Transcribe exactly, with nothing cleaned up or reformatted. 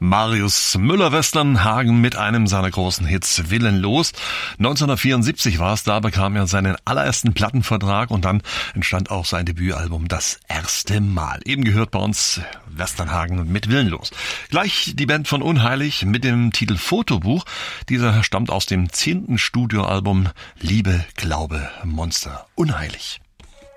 Marius Müller-Westernhagen mit einem seiner großen Hits Willenlos. neunzehnhundertvierundsiebzig war es, da bekam er seinen allerersten Plattenvertrag und dann entstand auch sein Debütalbum Das erste Mal. Eben gehört bei uns Westernhagen mit Willenlos. Gleich die Band von Unheilig mit dem Titel Fotobuch. Dieser stammt aus dem zehnten Studioalbum Liebe, Glaube, Monster. Unheilig.